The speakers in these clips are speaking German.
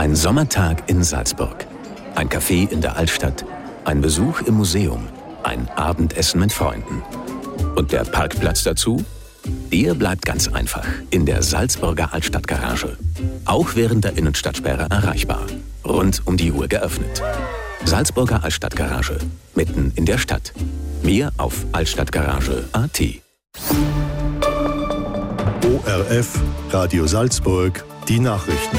Ein Sommertag in Salzburg, ein Café in der Altstadt, ein Besuch im Museum, ein Abendessen mit Freunden. Und der Parkplatz dazu? Der bleibt ganz einfach in der Salzburger Altstadtgarage. Auch während der Innenstadtsperre erreichbar. Rund um die Uhr geöffnet. Salzburger Altstadtgarage, mitten in der Stadt. Mehr auf altstadtgarage.at. ORF, Radio Salzburg, die Nachrichten.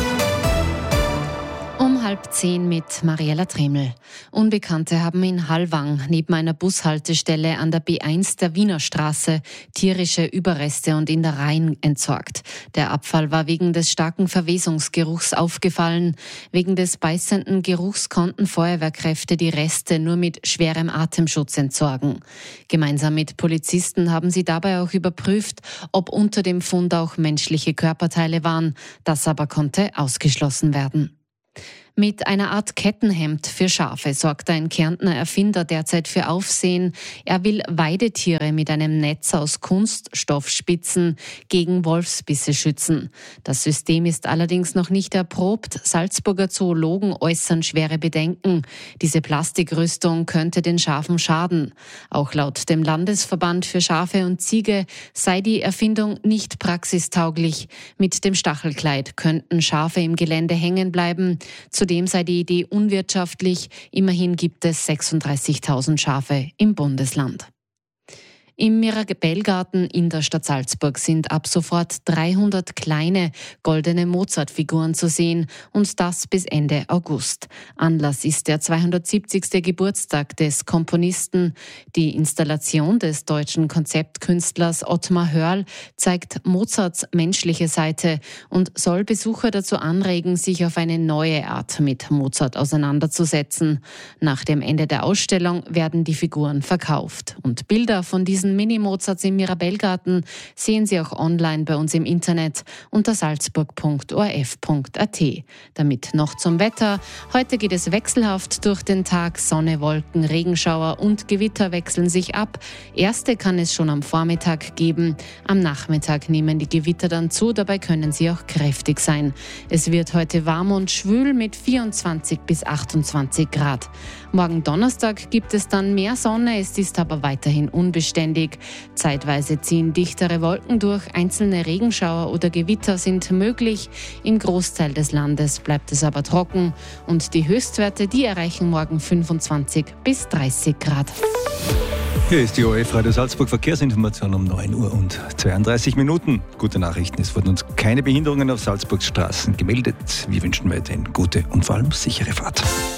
Um 9:30 mit Mariella Tremel. Unbekannte haben in Hallwang neben einer Bushaltestelle an der B1 der Wiener Straße tierische Überreste und Innereien entsorgt. Der Abfall war wegen des starken Verwesungsgeruchs aufgefallen. Wegen des beißenden Geruchs konnten Feuerwehrkräfte die Reste nur mit schwerem Atemschutz entsorgen. Gemeinsam mit Polizisten haben sie dabei auch überprüft, ob unter dem Fund auch menschliche Körperteile waren. Das aber konnte ausgeschlossen werden. Mit einer Art Kettenhemd für Schafe sorgt ein Kärntner Erfinder derzeit für Aufsehen. Er will Weidetiere mit einem Netz aus Kunststoffspitzen gegen Wolfsbisse schützen. Das System ist allerdings noch nicht erprobt. Salzburger Zoologen äußern schwere Bedenken. Diese Plastikrüstung könnte den Schafen schaden. Auch laut dem Landesverband für Schafe und Ziege sei die Erfindung nicht praxistauglich. Mit dem Stachelkleid könnten Schafe im Gelände hängen bleiben. Zudem sei die Idee unwirtschaftlich. Immerhin gibt es 36.000 Schafe im Bundesland. Im Mirabellgarten in der Stadt Salzburg sind ab sofort 300 kleine goldene Mozart-Figuren zu sehen und das bis Ende August. Anlass ist der 270. Geburtstag des Komponisten. Die Installation des deutschen Konzeptkünstlers Ottmar Hörl zeigt Mozarts menschliche Seite und soll Besucher dazu anregen, sich auf eine neue Art mit Mozart auseinanderzusetzen. Nach dem Ende der Ausstellung werden die Figuren verkauft. Und Bilder von diesen Mini-Mozarts im Mirabellgarten sehen Sie auch online bei uns im Internet unter salzburg.orf.at. Damit noch zum Wetter. Heute geht es wechselhaft durch den Tag. Sonne, Wolken, Regenschauer und Gewitter wechseln sich ab. Erste kann es schon am Vormittag geben. Am Nachmittag nehmen die Gewitter dann zu. Dabei können sie auch kräftig sein. Es wird heute warm und schwül mit 24 bis 28 Grad. Morgen Donnerstag gibt es dann mehr Sonne. Es ist aber weiterhin unbeständig. Zeitweise ziehen dichtere Wolken durch, einzelne Regenschauer oder Gewitter sind möglich. Im Großteil des Landes bleibt es aber trocken und die Höchstwerte, die erreichen morgen 25 bis 30 Grad. Hier ist die ORF Radio Salzburg Verkehrsinformation um 9 Uhr und 32 Minuten. Gute Nachrichten, es wurden uns keine Behinderungen auf Salzburgs Straßen gemeldet. Wir wünschen weiterhin gute und vor allem sichere Fahrt.